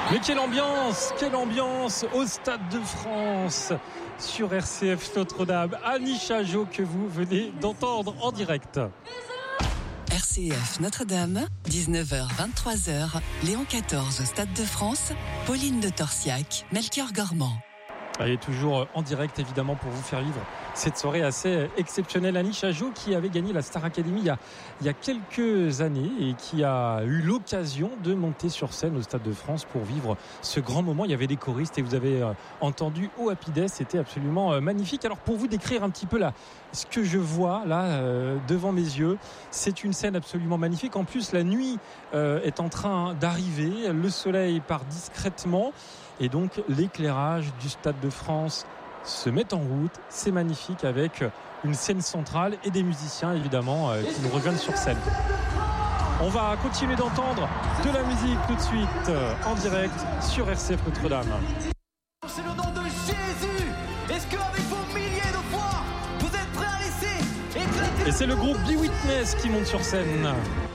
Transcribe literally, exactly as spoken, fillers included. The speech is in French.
Mais quelle ambiance, quelle ambiance au Stade de France sur R C F Notre-Dame. Annie Chajot que vous venez d'entendre en direct. R C F Notre-Dame, dix-neuf heures vingt-trois heures, Léon quatorze au Stade de France, Pauline de Torsiac, Melchior Gormand. Elle est toujours en direct évidemment pour vous faire vivre cette soirée assez exceptionnelle. Annie Chajot qui avait gagné la Star Academy il y, a, il y a quelques années et qui a eu l'occasion de monter sur scène au Stade de France pour vivre ce grand moment. Il y avait des choristes et vous avez entendu au Happy Day, c'était absolument magnifique. Alors pour vous décrire un petit peu là, ce que je vois là euh, devant mes yeux, c'est une scène absolument magnifique. En plus la nuit euh, est en train d'arriver, le soleil part discrètement. Et donc l'éclairage du Stade de France se met en route. C'est magnifique avec une scène centrale et des musiciens évidemment euh, qui nous rejoignent sur scène. On va continuer d'entendre de la musique tout de suite euh, en direct sur R C F Notre-Dame. C'est le nom de Jésus. Est-ce qu'avec vos milliers de voix, vous êtes prêts à laisser éclater? Et c'est le groupe Be Witness qui monte sur scène.